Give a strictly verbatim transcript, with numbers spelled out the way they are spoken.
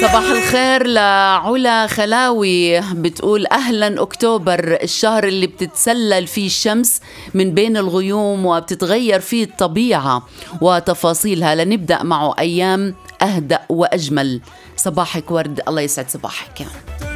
صباح الخير لعلا خلاوي، بتقول أهلا أكتوبر، الشهر اللي بتتسلل فيه الشمس من بين الغيوم وبتتغير فيه الطبيعة وتفاصيلها، لنبدأ معه أيام أهدأ وأجمل. صباحك ورد، الله يسعد صباحك.